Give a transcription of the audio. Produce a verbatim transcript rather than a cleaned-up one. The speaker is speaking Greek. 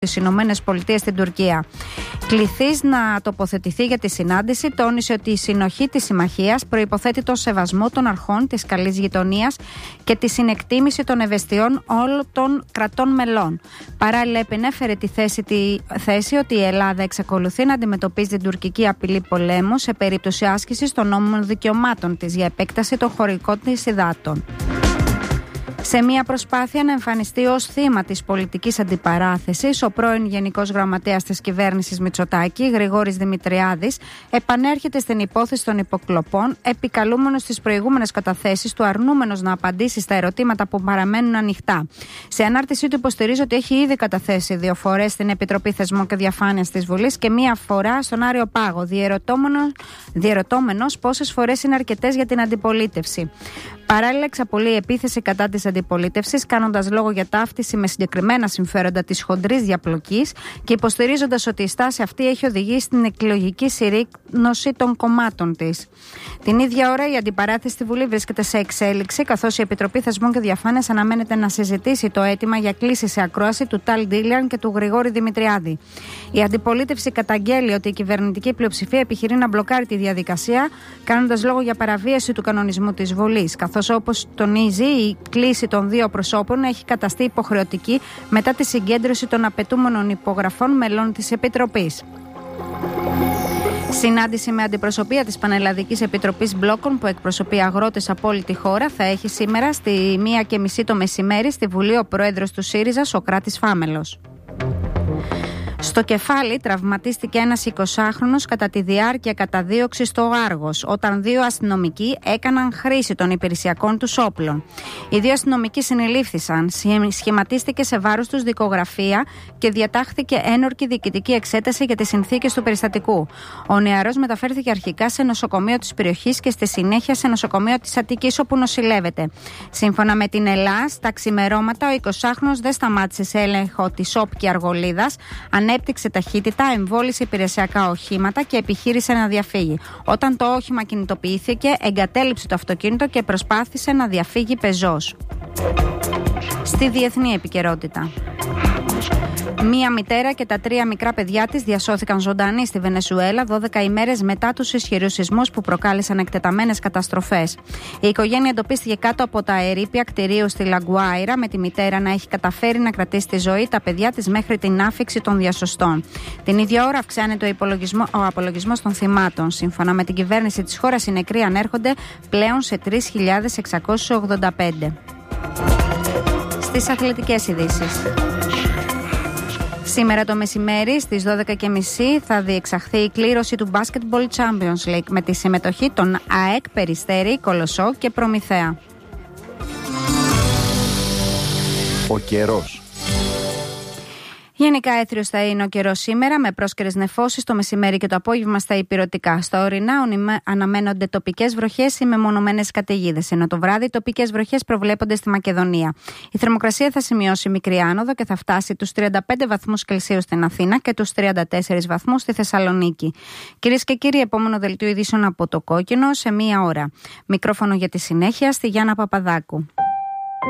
στις Ηνωμένες Πολιτείες στην Τουρκία. Κληθής να τοποθετηθεί για τη συνάντηση, τόνισε ότι η συνοχή της συμμαχίας προϋποθέτει το σεβασμό των αρχών της καλής γειτονίας και τη συνεκτίμηση των ευαισθειών όλων των κρατών μελών. Παράλληλα, επενέφερε τη θέση, τη θέση ότι η Ελλάδα εξακολουθεί να αντιμετωπίζει την τουρκική απειλή πολέμου σε περίπτωση άσκησης των νόμιμων δικαιωμάτων της για επέκταση των χωρικών της υδάτων. Σε μια προσπάθεια να εμφανιστεί ως θύμα της πολιτικής αντιπαράθεσης, ο πρώην Γενικός Γραμματέας της κυβέρνησης Μητσοτάκη, Γρηγόρης Δημητριάδης, επανέρχεται στην υπόθεση των υποκλοπών, επικαλούμενος στις προηγούμενες καταθέσεις του, αρνούμενος να απαντήσει στα ερωτήματα που παραμένουν ανοιχτά. Σε ανάρτησή του υποστηρίζει ότι έχει ήδη καταθέσει δύο φορές στην Επιτροπή Θεσμών και Διαφάνειας της Βουλής και μία φορά στον Άριο Πάγο, διερωτώμενος πόσες φορές είναι αρκετές για την αντιπολίτευση. Παράλληλα, εξαπολύει επίθεση κατά της αντιπολίτευσης, κάνοντας λόγο για ταύτιση με συγκεκριμένα συμφέροντα της χοντρής διαπλοκής και υποστηρίζοντας ότι η στάση αυτή έχει οδηγήσει στην εκλογική συρρίκνωση των κομμάτων της. Την ίδια ώρα, η αντιπαράθεση στη Βουλή βρίσκεται σε εξέλιξη, καθώς η Επιτροπή Θεσμών και Διαφάνειας αναμένεται να συζητήσει το αίτημα για κλίση σε ακρόαση του Ταλ Ντίλιαν και του Γρηγόρη Δημητριάδη. Η αντιπολίτευση καταγγέλει ότι η κυβερνητική πλειοψηφία επιχειρεί να μπλοκάρει τη διαδικασία, κάνοντας λόγο για παραβίαση του κανονισμού της Βουλής, καθώς όπως τονίζει, η κλίση των δύο προσώπων έχει καταστεί υποχρεωτική μετά τη συγκέντρωση των απαιτούμενων υπογραφών μελών της Επιτροπής. Συνάντηση με αντιπροσωπεία της Πανελλαδικής Επιτροπής Μπλόκων που εκπροσωπεί αγρότες από όλη τη χώρα θα έχει σήμερα στη μία και μισή το μεσημέρι στη Βουλή ο πρόεδρος του ΣΥΡΙΖΑ, Σωκράτης Φάμελος. Στο κεφάλι τραυματίστηκε ένας εικοσάχρονος κατά τη διάρκεια καταδίωξης στο Άργος, όταν δύο αστυνομικοί έκαναν χρήση των υπηρεσιακών τους όπλων. Οι δύο αστυνομικοί συνελήφθησαν, σχηματίστηκε σε βάρος τους δικογραφία και διατάχθηκε ένορκη διοικητική εξέταση για τις συνθήκες του περιστατικού. Ο νεαρός μεταφέρθηκε αρχικά σε νοσοκομείο της περιοχής και στη συνέχεια σε νοσοκομείο της Αττικής, όπου νοσηλεύεται. Σύμφωνα με την ΕΛΑΣ, τα ξημερώματα ο εικοσάχρονος δεν σταμάτησε σε έλεγχο της όπκη Αργολίδας, ανέπτυξε ταχύτητα, εμβόλισε υπηρεσιακά οχήματα και επιχείρησε να διαφύγει. Όταν το όχημα κινητοποιήθηκε, εγκατέλειψε το αυτοκίνητο και προσπάθησε να διαφύγει πεζός. Στη διεθνή επικαιρότητα. Μία μητέρα και τα τρία μικρά παιδιά της διασώθηκαν ζωντανοί στη Βενεζουέλα δώδεκα ημέρες μετά τους ισχυρούς σεισμούς που προκάλεσαν εκτεταμένες καταστροφές. Η οικογένεια εντοπίστηκε κάτω από τα ερείπια κτηρίου στη Λαγκουάιρα, με τη μητέρα να έχει καταφέρει να κρατήσει τη ζωή, τα παιδιά της μέχρι την άφιξη των διασωστών. Την ίδια ώρα αυξάνεται ο, ο απολογισμός των θυμάτων. Σύμφωνα με την κυβέρνηση της χώρας, οι νεκροί ανέρχονται πλέον σε τρεις χιλιάδες εξακόσιους ογδόντα πέντε. Στις αθλητικές ειδήσεις. Σήμερα το μεσημέρι στις δώδεκα και μισή θα διεξαχθεί η κλήρωση του Basketball Champions League με τη συμμετοχή των ΑΕΚ, Περιστέρι, Κολοσσό και Προμηθέα. Ο καιρός. Γενικά έθριος θα είναι ο καιρός σήμερα, με πρόσκαιρες νεφώσεις το μεσημέρι και το απόγευμα στα ηπειρωτικά. Στα ορεινά αναμένονται τοπικές βροχές ή μεμονωμένες καταιγίδες, ενώ το βράδυ τοπικές βροχές προβλέπονται στη Μακεδονία. Η θερμοκρασία θα σημειώσει μικρή άνοδο και θα φτάσει τους τριάντα πέντε βαθμούς Κελσίου στην Αθήνα και τους τριάντα τέσσερις βαθμούς στη Θεσσαλονίκη. Κυρίες και κύριοι, επόμενο δελτίο ειδήσεων από το Κόκκινο σε μία ώρα. Μικρόφωνο για τη συνέχεια στη Γιάννα Παπαδάκου.